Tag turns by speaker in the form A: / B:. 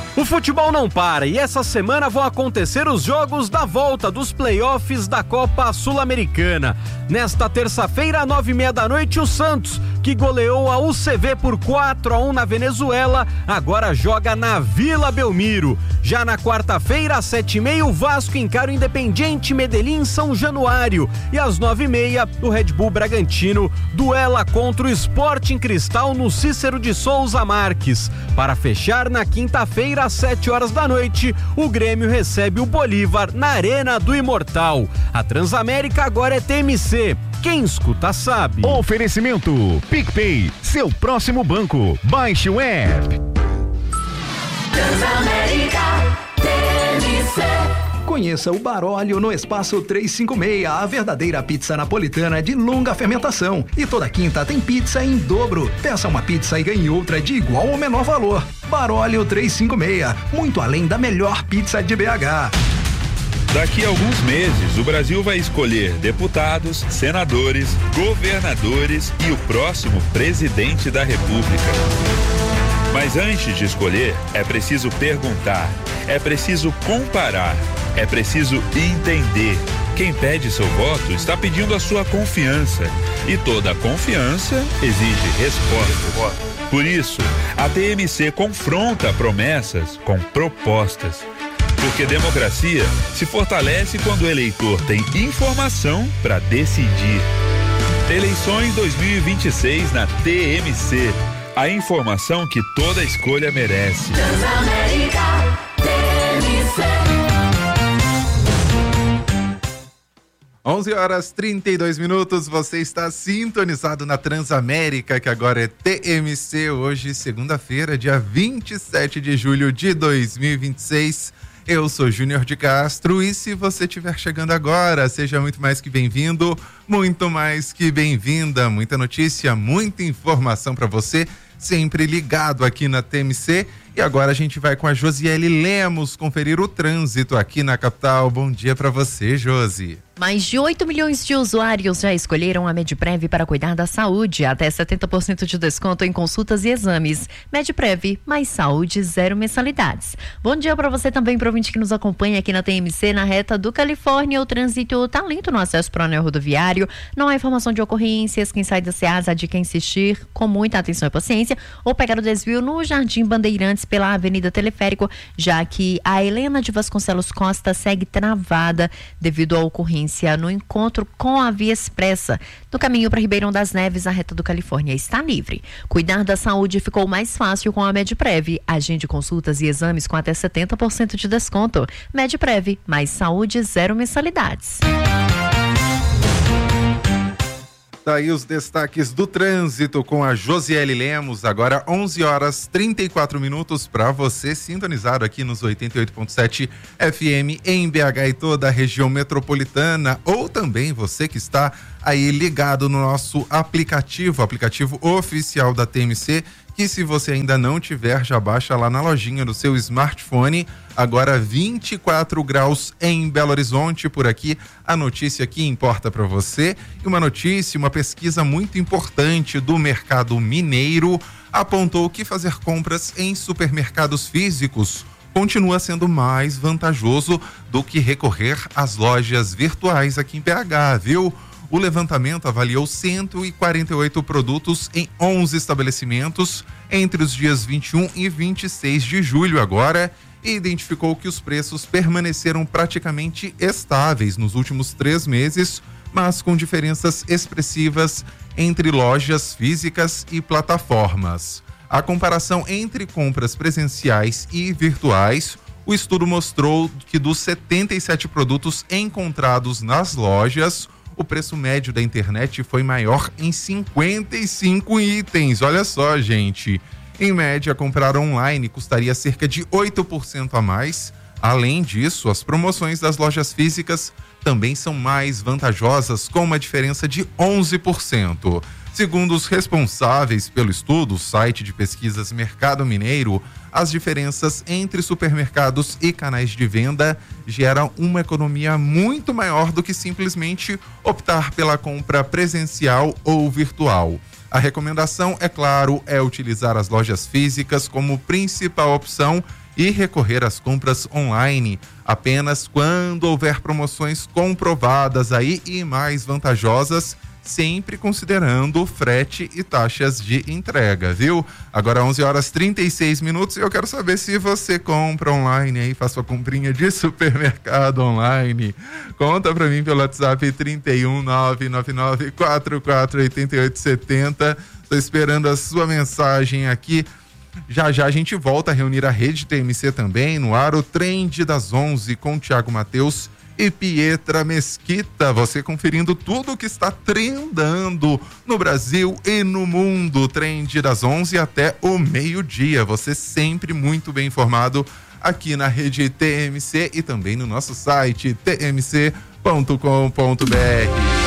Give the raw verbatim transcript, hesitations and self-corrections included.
A: O futebol não para e essa semana vão acontecer os jogos da volta dos playoffs da Copa Sul-Americana. Nesta terça-feira, nove e meia da noite, o Santos, que goleou a U C V por quatro a um na Venezuela, agora joga na Vila Belmiro. Já na quarta-feira, às sete e meia, o Vasco encara o Independiente Medellín São Januário. E às nove e meia, o Red Bull Bragantino duela contra o Sporting Cristal no Cícero de Souza Marques. Para fechar, na quinta-feira, às sete horas da noite, o Grêmio recebe o Bolívar na Arena do Imortal. A Transamérica agora é T M C. Quem escuta sabe.
B: Oferecimento PicPay, seu próximo banco. Baixe o app.
C: Transamérica T M C.
D: Conheça o Baróleo no Espaço trezentos e cinquenta e seis, a verdadeira pizza napolitana de longa fermentação. E toda quinta tem pizza em dobro. Peça uma pizza e ganhe outra de igual ou menor valor. Baróleo trezentos e cinquenta e seis, muito além da melhor pizza de B H.
E: Daqui a alguns meses, o Brasil vai escolher deputados, senadores, governadores e o próximo presidente da República. Mas antes de escolher, é preciso perguntar, é preciso comparar, é preciso entender. Quem pede seu voto está pedindo a sua confiança. E toda confiança exige resposta. Por isso, a T M C confronta promessas com propostas. Porque democracia se fortalece quando o eleitor tem informação para decidir. Eleições dois mil e vinte e seis na T M C. A informação que toda escolha merece.
C: Transamérica T M C.
F: onze horas e trinta e dois minutos, você está sintonizado na Transamérica, que agora é T M C, hoje, segunda-feira, dia vinte e sete de julho de dois mil e vinte e seis. Eu sou Júnior de Castro e se você estiver chegando agora, seja muito mais que bem-vindo, muito mais que bem-vinda, muita notícia, muita informação para você, sempre ligado aqui na T M C. E agora a gente vai com a Josiele Lemos conferir o trânsito aqui na capital. Bom dia para você, Josi.
G: Mais de oito milhões de usuários já escolheram a Medprev para cuidar da saúde. Até setenta por cento de desconto em consultas e exames. Medprev, mais saúde, zero mensalidades. Bom dia para você também, para o ouvinte que nos acompanha aqui na T M C, na reta do Califórnia. O trânsito tá lento no acesso para o anel rodoviário. Não há informação de ocorrências. Quem sai da Ceasa, de quem insistir com muita atenção e paciência, ou pegar o desvio no Jardim Bandeirantes pela Avenida Teleférico, já que a Helena de Vasconcelos Costa segue travada devido à ocorrência no encontro com a Via Expressa. No caminho para Ribeirão das Neves, a reta do Califórnia está livre. Cuidar da saúde ficou mais fácil com a Medprev. Agende consultas e exames com até setenta por cento de desconto. Medprev, mais saúde, zero mensalidades.
F: Daí os destaques do trânsito com a Josiele Lemos, agora onze horas e trinta e quatro minutos para você sintonizado aqui nos oitenta e oito ponto sete F M em B H e toda a região metropolitana, ou também você que está aí ligado no nosso aplicativo, aplicativo oficial da T M C, que se você ainda não tiver, já baixa lá na lojinha do seu smartphone. Agora vinte e quatro graus em Belo Horizonte. Por aqui a notícia que importa para você, e uma notícia, uma pesquisa muito importante do mercado mineiro apontou que fazer compras em supermercados físicos continua sendo mais vantajoso do que recorrer às lojas virtuais aqui em B H, viu? O levantamento avaliou cento e quarenta e oito produtos em onze estabelecimentos entre os dias vinte e um e vinte e seis de julho agora, e identificou que os preços permaneceram praticamente estáveis nos últimos três meses, mas com diferenças expressivas entre lojas físicas e plataformas. A comparação entre compras presenciais e virtuais, o estudo mostrou que dos setenta e sete produtos encontrados nas lojas, o preço médio da internet foi maior em cinquenta e cinco itens. Olha só, gente. Em média, comprar online custaria cerca de oito por cento a mais. Além disso, as promoções das lojas físicas também são mais vantajosas, com uma diferença de onze por cento. Segundo os responsáveis pelo estudo, o site de pesquisas Mercado Mineiro, as diferenças entre supermercados e canais de venda geram uma economia muito maior do que simplesmente optar pela compra presencial ou virtual. A recomendação, é claro, é utilizar as lojas físicas como principal opção e recorrer às compras online apenas quando houver promoções comprovadas aí e mais vantajosas, sempre considerando frete e taxas de entrega, viu? Agora onze horas e trinta e seis minutos e eu quero saber se você compra online aí, faz sua comprinha de supermercado online. Conta pra mim pelo WhatsApp trinta e um, nove nove nove, quatro quatro oito oito sete zero. Tô esperando a sua mensagem aqui. Já já a gente volta a reunir a Rede T M C também no ar, o Trend das onze com Thiago Mateus e Pietra Mesquita, você conferindo tudo que está trendando no Brasil e no mundo. Trend das onze até o meio-dia, você sempre muito bem informado aqui na Rede T M C e também no nosso site t m c ponto com ponto b r.